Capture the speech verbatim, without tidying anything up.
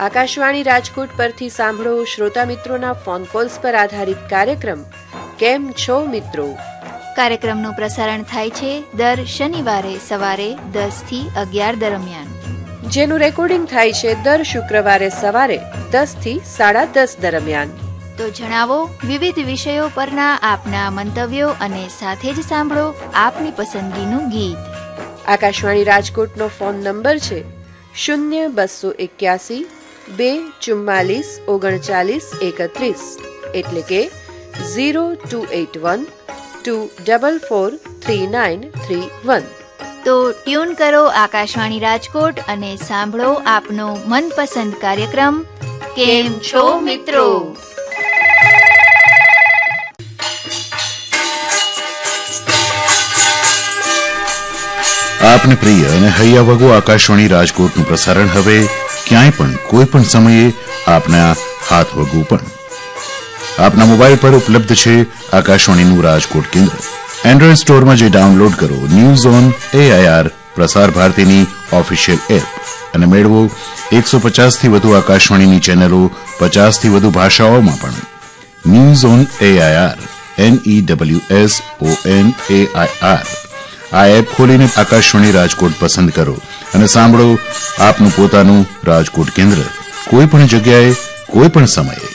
આકાશવાણી રાજકોટ પરથી સાંભળો શ્રોતા મિત્રોના ફોન કોલ્સ પર આધારિત કાર્યક્રમ કેમ છો મિત્રો. કાર્યક્રમનું પ્રસારણ થાય છે દર શનિવારે સવારે દસ થી અગિયાર દરમિયાન, જેનું રેકોર્ડિંગ થાય છે દર શુક્રવારે સવારે દસ થી સાડા દસ દરમિયાન. તો જણાવો વિવિધ વિષયો પરના આપના મંતવ્યો અને સાથે જ સાંભળો આપની પસંદગીનું ગીત. આકાશવાણી રાજકોટનો ફોન નંબર છે શૂન્ય બસો એક્યાસી બે ચુમ્માલીસ ઓગણચાલીસ એકત્રીસ, એટલે કે zero two at one two double four three nine three one. તો ટ્યુન કરો આકાશવાણી રાજકોટ અને સાંભળો આપનો મનપસંદ કાર્યક્રમ કેમ છો મિત્રો. આપને પ્રિય અને હૈયા વગો આકાશવાણી રાજકોટનું પ્રસારણ હવે ક્યાંય પણ કોઈ પણ સમયે આપના હાથ વગું પણ આપના મોબાઈલ પર ઉપલબ્ધ છે આકાશવાણીનું રાજકોટ કેન્દ્ર. એન્ડ્રોઈડ સ્ટોરમાં જે ડાઉનલોડ કરો ન્યૂઝ ઓન એઆઈઆર પ્રસાર ભારતીની ઓફિશિયલ એપ અને મેળવો એકસો પચાસ થી વધુ આકાશવાણીની ચેનલો પચાસ થી વધુ ભાષાઓમાં પણ. News on AIR N E W S O N AIR આ એપ ખોલીને આકાશવાણી રાજકોટ પસંદ કરો અને સાંભળો આપનું પોતાનું રાજકોટ કેન્દ્ર કોઈ પણ જગ્યાએ કોઈ પણ સમયે.